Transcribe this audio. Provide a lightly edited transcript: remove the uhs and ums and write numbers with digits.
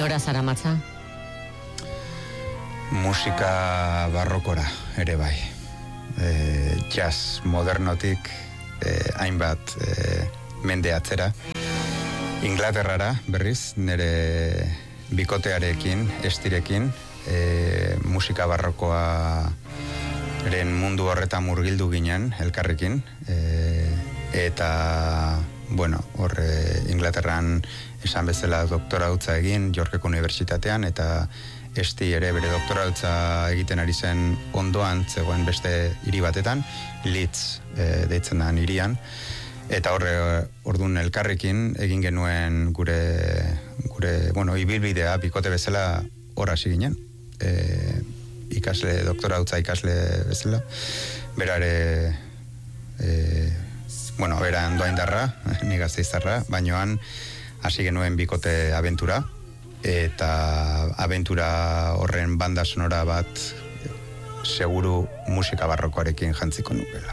Nora zaramatza? Musika barrokora ere bai. Jazz modernotik hainbat mende atzera. Inglaterrara berriz, nire bikotearekin, estirekin, musika barrokoaren mundu horretan murgildu ginen elkarrekin, eta bueno, Inglaterran esan bezala doktorautza egin Yorkeko Unibertsitatean, eta esti ere bere doktorautza egiten ari zen ondoan zegoen beste hiri batetan, Leeds deitzen da hirian, eta ordun elkarrekin egin genuen gure ibilbidea bikote bezala hor hasi ginen, doktorautza ikasle bezala, berare bera Andoaindarra, ni Gasteiztarra, bainoan hasi genuen bikote abentura, eta abentura horren banda sonora bat seguru musika barrokoarekin jantziko nukela.